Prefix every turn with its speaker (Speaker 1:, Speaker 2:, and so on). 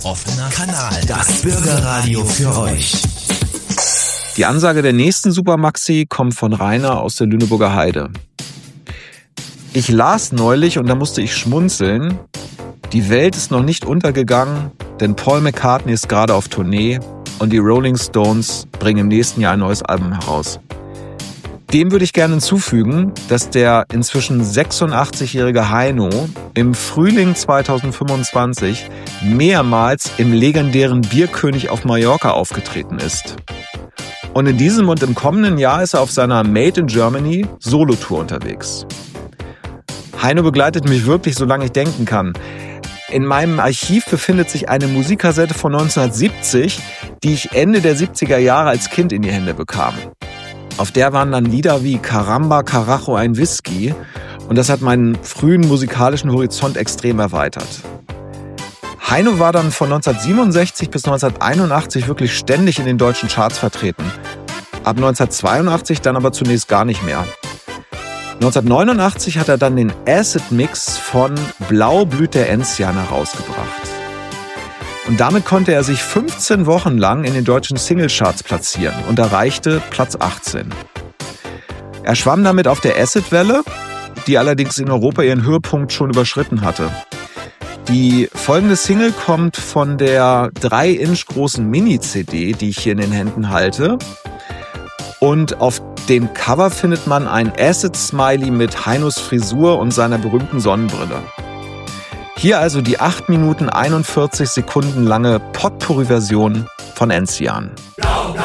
Speaker 1: Offener Kanal. Das Bürgerradio für euch.
Speaker 2: Die Ansage der nächsten Supermaxi kommt von Rainer aus der Lüneburger Heide. Ich las neulich und da musste ich schmunzeln. Die Welt ist noch nicht untergegangen, denn Paul McCartney ist gerade auf Tournee und die Rolling Stones bringen im nächsten Jahr ein neues Album heraus. Dem würde ich gerne hinzufügen, dass der inzwischen 86-jährige Heino im Frühling 2025 mehrmals im legendären Bierkönig auf Mallorca aufgetreten ist. Und in diesem und im kommenden Jahr ist er auf seiner Made in Germany Solo-Tour unterwegs. Heino begleitet mich wirklich, solange ich denken kann. In meinem Archiv befindet sich eine Musikkassette von 1970, die ich Ende der 70er Jahre als Kind in die Hände bekam. Auf der waren dann Lieder wie Caramba, Carajo, ein Whisky und das hat meinen frühen musikalischen Horizont extrem erweitert. Heino war dann von 1967 bis 1981 wirklich ständig in den deutschen Charts vertreten. Ab 1982 dann aber zunächst gar nicht mehr. 1989 hat er dann den Acid-Mix von Blau blüht der Enzian herausgebracht. Und damit konnte er sich 15 Wochen lang in den deutschen Singlecharts platzieren und erreichte Platz 18. Er schwamm damit auf der Acid-Welle, die allerdings in Europa ihren Höhepunkt schon überschritten hatte. Die folgende Single kommt von der 3-Inch großen Mini-CD, die ich hier in den Händen halte. Und auf dem Cover findet man ein Acid-Smiley mit Heinos Frisur und seiner berühmten Sonnenbrille. Hier also die 8 Minuten 41 Sekunden lange Potpourri-Version von Enzian.